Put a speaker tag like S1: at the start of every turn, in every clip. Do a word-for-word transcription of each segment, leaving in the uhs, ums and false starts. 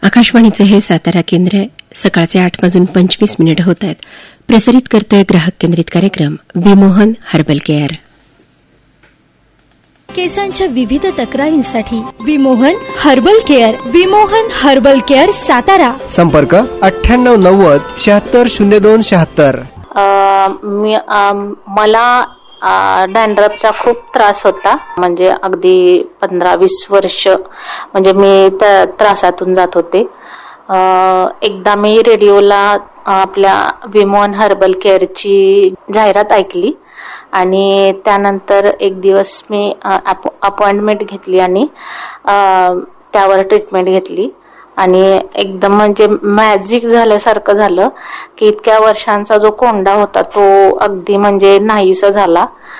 S1: आकाशवाणीचे हे सातारा केंद्र आहे. सकाळचे आठ वाजून पंचवीस मिनिट होत आहेत. प्रसारित करतोय ग्राहक केंद्रित कार्यक्रम विमोहन हर्बल केअर.
S2: केसांच्या विविध तक्रारींसाठी Vimohan herbal care. Vimohan herbal care Satara.
S3: संपर्क अठ्ठ्याण्णव नव्वद शहात्तर शून्य दोन शहात्तर.
S4: मला डॅन्ड्रफचा खूप त्रास होता. म्हणजे अगदी पंधरा वीस वर्ष म्हणजे मी त्या त्रासातून जात होते. एकदा मी रेडिओला आपल्या विमोहन हर्बल केअरची जाहिरात ऐकली आणि त्यानंतर एक दिवस मी अपॉइंटमेंट घेतली आणि त्यावर ट्रीटमेंट घेतली आणि एकदम म्हणजे मॅजिक झाल्यासारखं झालं की इतक्या वर्षांचा जो कोंडा होता तो अगदी म्हणजे नाहीसा झाला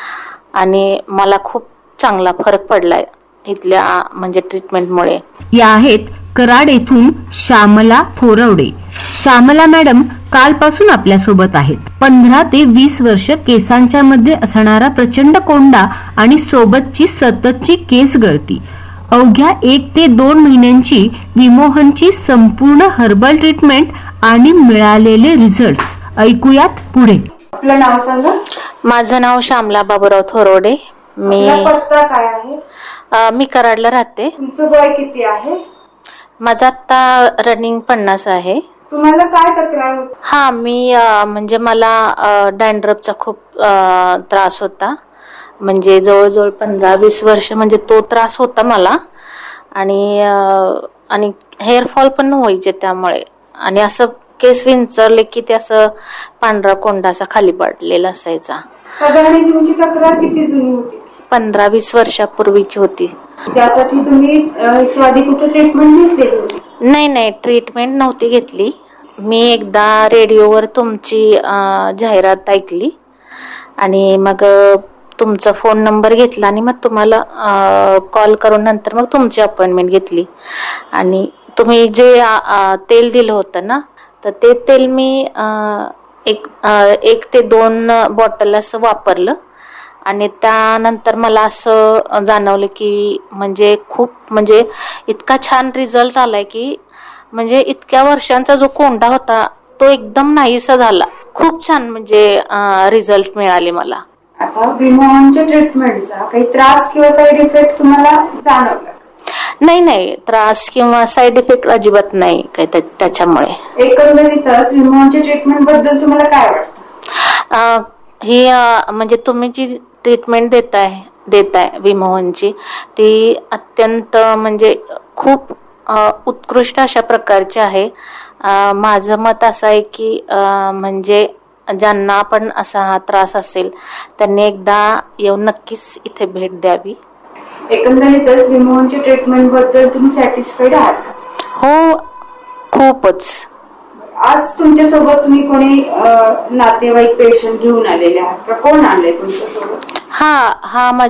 S4: आणि मला खूप चांगला फरक पडलाय इथल्या म्हणजे ट्रीटमेंटमुळे.
S5: या आहेत कराड येथून श्यामला थोरवडे. श्यामला मॅडम कालपासून आपल्या सोबत आहेत. पंधरा ते वीस वर्ष केसांच्या मध्ये असणारा प्रचंड कोंडा आणि सोबतची सततची केस गळती. अवघ्या एक ते दोन महिन्यांची विमोहनची संपूर्ण हर्बल ट्रीटमेंट आणि मिळालेले रिझल्ट्स ऐकूयात पुढे.
S6: आपलं नाव सांगा.
S4: माझं नाव श्यामला बाबूराव थोरवडे. मी
S6: पत्ता काय आहे?
S4: मी कराडला राहते.
S6: तुमचं वय किती आहे?
S4: माझं आता रनिंग पन्नास आहे.
S6: तुम्हाला काय तक्रार होती?
S4: हा मी म्हणजे मला डॅन्ड्रफचा खूप त्रास होता. म्हणजे जवळजवळ पंधरा वीस वर्ष म्हणजे तो त्रास होता मला आणि आणि हेअरफॉल पण व्हायचे त्यामुळे आणि असं केस विंचरले की ते असं पांढरा कोंडा असा खाली पडलेला असायचा.
S6: साधारण तुमची तक्रार किती जुनी होती?
S4: पंधरा वीस वर्षापूर्वीची होती.
S6: त्यासाठी तुम्ही याच्या आधी कुठे ट्रीटमेंट घेतली होती?
S4: नाही नाही ट्रीटमेंट नव्हती घेतली. मी एकदा रेडिओवर तुमची जाहिरात ऐकली आणि मग तुमचा फोन नंबर घेतला आणि मग तुम्हाला कॉल करून नंतर मग तुमची अपॉइंटमेंट घेतली आणि तुम्ही जे तेल दिलं होतं ना तर ते तेल मी एक एक ते दोन बॉटल असं वापरलं आणि त्यानंतर मला असं जाणवलं की म्हणजे खूप म्हणजे इतका छान रिझल्ट आलाय की म्हणजे इतक्या वर्षांचा जो कोंडा होता तो एकदम नाहीसा झाला. खूप छान म्हणजे रिझल्ट मिळाले मला.
S6: आता विमोहनच्या ट्रीटमेंटचा काही त्रास किंवा साईड इफेक्ट तुम्हाला जाणवला?
S4: नाही नाही त्रास किंवा साईड इफेक्ट अजिबात नाही काही त्याच्यामुळे.
S6: एकंदरीतच विमोहनच्या ट्रीटमेंट बद्दल तुम्हाला काय वाटतं?
S4: ही म्हणजे तुम्ही जी ट्रीटमेंट देताय देताय विमोहनची ती अत्यंत म्हणजे खूप उत्कृष्ट अशा प्रकारची आहे. माझं मत असं आहे की म्हणजे ज्यांना पण असा हा त्रास असेल त्यांनी एकदा येऊन नक्कीच इथे भेट द्यावी.
S6: एकंदरीतच विमोहनच्या ट्रीटमेंट बद्दल तुम्ही सॅटिस्फाईड आहात?
S4: हो खूपच.
S6: आज तुमच्या सोबत तुम्ही कोणी नातेवाईक पेशंट घेऊन आलेले आहात का? कोण आले तुमच्या सोबत?
S4: हा हा